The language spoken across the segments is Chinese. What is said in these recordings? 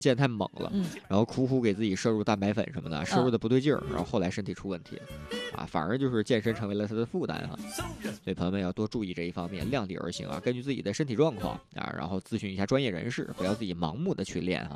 健太猛了，然后苦苦给自己摄入蛋白粉什么的，摄入的不对劲儿，然后后来身体出问题了，啊，反而就是健身成为了他的负担哈。所以朋友们要多注意这一方面，量力而行啊，根据自己的身体状况啊，然后咨询一下专业人士，不要自己盲目的去练哈。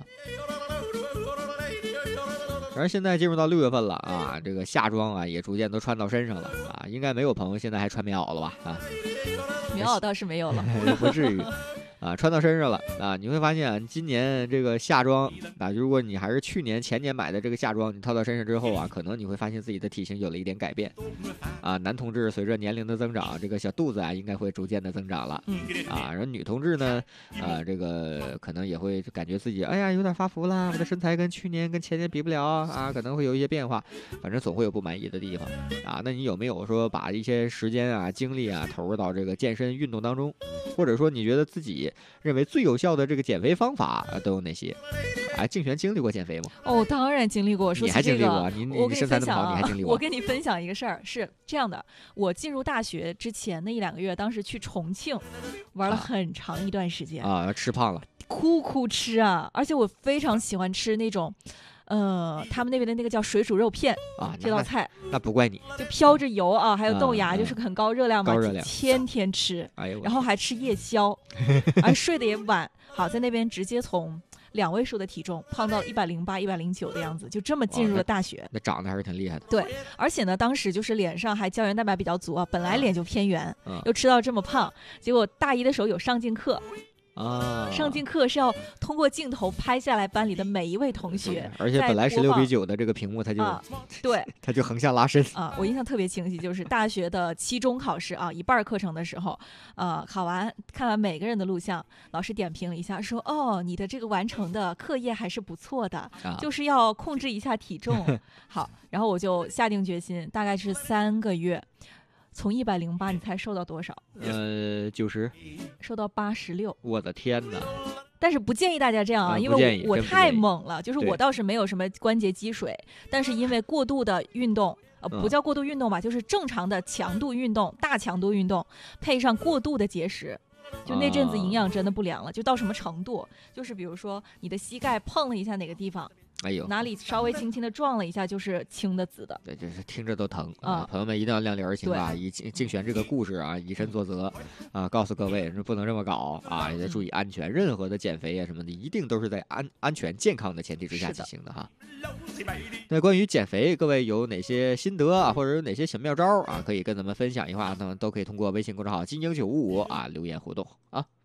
而现在进入到6月份了啊，这个夏装啊也逐渐都穿到身上了啊，应该没有朋友现在还穿棉袄了吧？啊， 棉袄倒是没有了， 不至于。啊，穿到身上了啊！你会发现啊，今年这个夏装啊，如果你还是去年、前年买的这个夏装，你套到身上之后啊，可能你会发现自己的体型有了一点改变。啊，男同志随着年龄的增长，这个小肚子啊，应该会逐渐的增长了。啊，然后女同志呢，这个可能也会感觉自己，哎呀，有点发福了，我的身材跟去年、跟前年比不了啊，可能会有一些变化，反正总会有不满意的地方啊。那你有没有说把一些时间啊、精力啊投入到这个健身运动当中，或者说你觉得自己认为最有效的这个减肥方法都有哪些？哎，竞选经历过减肥吗？ 哦，当然经历过。 你还经历过？你身材那么好，你还经历过？ 我跟你分享一个事儿，是这样的：我进入大学之前那1-2个月，当时去重庆玩了很长一段时间啊，吃胖了， 哭吃啊！而且我非常喜欢吃那种。他们那边的那个叫水煮肉片啊， 这道菜那不怪你， 就飘着油啊，还有豆芽，就是很高热量嘛， 高热量， 天天吃， 哎呦， 然后还吃夜宵，而睡得也晚。好，在那边直接从2位数的体重胖到108、109的样子，就这么进入了大学。 那长得还是挺厉害的。 对，而且呢，当时就是脸上还胶原蛋白比较足啊，本来脸就偏圆，又吃到这么胖，结果大一的时候有上镜课。上镜课是要通过镜头拍下来班里的每一位同学， 而且本来16:9的这个屏幕，它就对， 它就横向拉伸啊。我印象特别清晰，就是大学的期中考试啊，一半课程的时候，考完看完每个人的录像，老师点评了一下，说哦，你的这个完成的课业还是不错的，就是要控制一下体重。好，然后我就下定决心，大概是3个月。从108，你猜瘦到多少 ？90， 瘦到86。 我的天哪！ 但是不建议大家这样啊，因为我太猛了。就是我倒是没有什么关节积水，但是因为过度的运动，不叫过度运动吧，就是正常的强度运动、大强度运动，配上过度的节食。就那阵子营养真的不良了，就到什么程度？就是比如说你的膝盖碰了一下哪个地方， 哎呦， 哪里稍微轻轻的撞了一下，就是青的紫的。 对，就是听着都疼啊！朋友们一定要量力而行啊！以竞选这个故事啊，以身作则啊！告诉各位，不能这么搞啊！也得注意安全。任何的减肥啊什么的，一定都是在安全健康的前提之下进行的哈。那关于减肥，各位有哪些心得啊，或者有哪些小妙招啊，可以跟咱们分享一下呢？都可以通过微信公众号“金鹰955”啊留言互动啊。